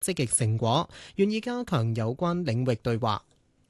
積極成果，願意加強有關領域對話。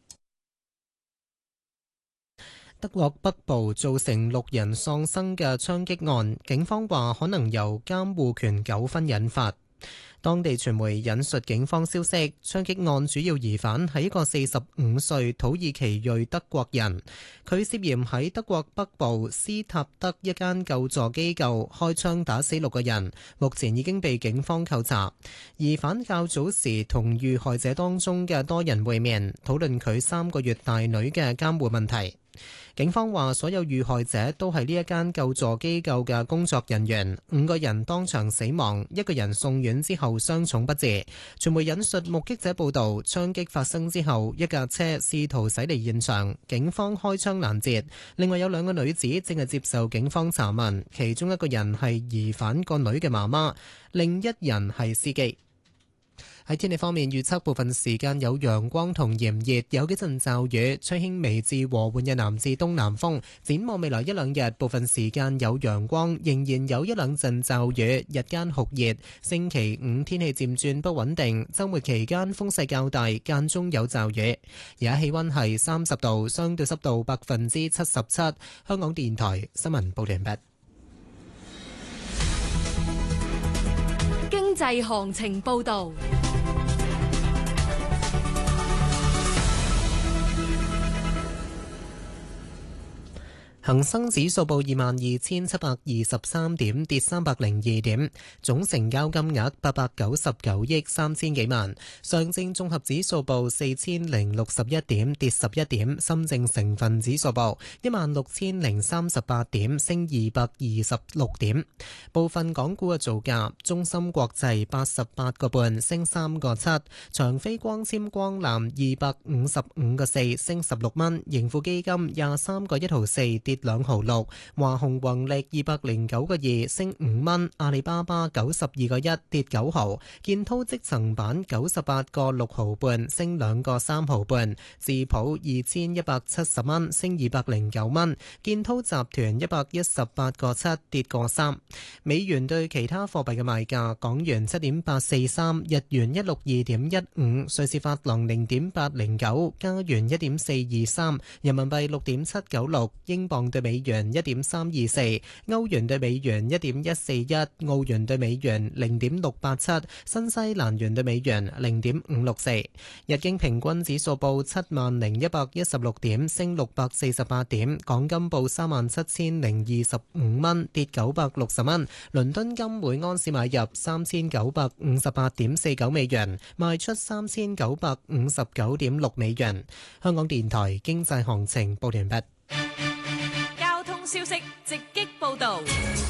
德國北部造成6人喪生嘅槍擊案，警方話可能由監護權糾紛引發。當地傳媒引述警方消息，槍擊案主要疑犯係一個45歲土耳其裔德國人，佢涉嫌喺德國北部斯塔德一間救助機構開槍打死6個人，目前已經被警方扣查。疑犯較早時同遇害者當中嘅多人會面，討論佢3個月大女嘅監護問題。警方話所有遇害者都係呢一間救助機構嘅工作人員，5個人當場死亡，1個人送院之後傷重不治。傳媒引述目擊者報道，槍擊發生之後，一架車試圖駛離現場，警方開槍攔截。另外有2個女子正係接受警方查問，其中1個人係疑犯個女嘅媽媽，另一人係司機。喺天氣方面，預測部分時間有陽光同炎熱，有幾陣驟雨，吹輕微至和緩嘅南至東南風。展望未來1-2日，部分時間有陽光，仍然有1-2陣驟雨，日間酷熱。星期5天氣漸轉不穩定，週末期間風勢較大，間中有驟雨。而家氣溫係30度，相對濕度77%。香港電台新聞報道完畢。 經濟行情報道。 恒生指數報22,723點，跌302點，總成交金額899億3000幾萬。上證綜合指數報4061點，跌11點。深證成分指數報16038點，升226點。部分港股嘅造價：中芯國際88個半，升3個7；長飛光纖光纜255個4，升16蚊；盈富基金23個1毫4，跌2毫6，華虹宏力209個2，升5蚊，阿里巴巴92個1，跌9毫，建滔積層板98個6毫半，升2個3毫半，智普2170蚊，升209蚊，建滔集團118個7，跌個3。美元對其他貨幣嘅賣價：港元7.843，日元162.15，瑞士法郎0.809，加元1.423，人民幣6.796，英鎊對美元1.324，歐元對美元1.141，澳元對美元0.687，新西蘭元對美元0.564。日經平均指數報70,116點，升648點。港金報37,025蚊，跌960蚊。倫敦金每安士買入3958.49美元，賣出3959.6美元。香港電台經濟行情報完畢。 交通消息直擊報道。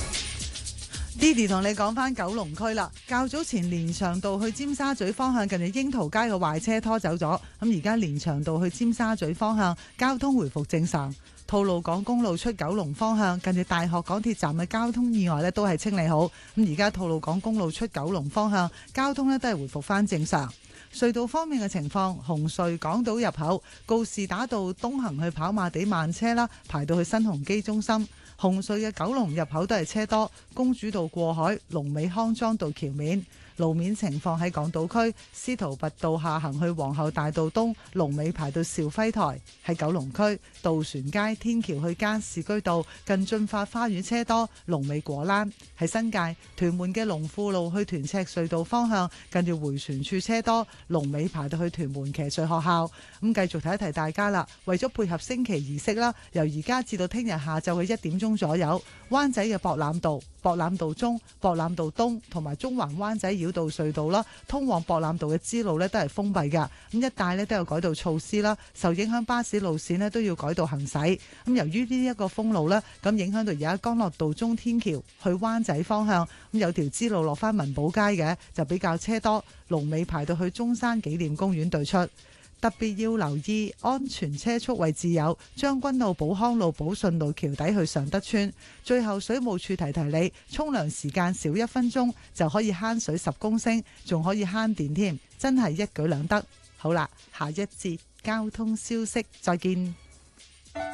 Didi 同你講翻九龍區啦，較早前連翔道去尖沙咀方向近住櫻桃街嘅壞車拖走咗，咁而家連翔道去尖沙咀方向交通回復正常。吐露港公路出九龍方向近住大學港鐵站嘅交通意外都係清理好，咁而家吐露港公路出九龍方向交通都係回復翻正常。隧道方面嘅情況，紅隧港島入口告士打道東行去跑馬地慢車啦，排到去新鴻基中心。紅隧嘅九龍入口都係車多，公主道過海、龍尾康莊道橋面。路面情況喺港島區，司徒拔道下行去皇后大道東，龍尾排到兆輝台；喺九龍區，渡船街天橋去加士居道近駿發花園車多，龍尾果欄；喺新界屯門嘅龍富路去屯赤隧道方向，近住迴旋處車多，龍尾排到去屯門騎術學校。咁繼續提一提大家啦，為咗配合升旗儀式啦，由而家至到聽日下晝嘅1點鐘左右，灣仔嘅博覽道、博覽道中、博覽道東同埋中環灣仔繞道隧道啦，通往博覽道嘅支路呢都係封閉㗎。咁一帶呢都有改道措施啦，受影響巴士路線呢都要改道行駛。咁由於呢一個封路呢，咁影響到而家干諾道中天橋去灣仔方向，咁有條支路落翻文寶街嘅就比較車多，龍尾排到去中山紀念公園對出。特別要留意安全車速位置有將軍澳寶康路、寶順路橋底去尚德村。最後水務署提提你，沖涼時間少1分鐘就可以慳水10公升，仲可以慳電添，真係一舉兩得。好啦，下一節交通消息再見。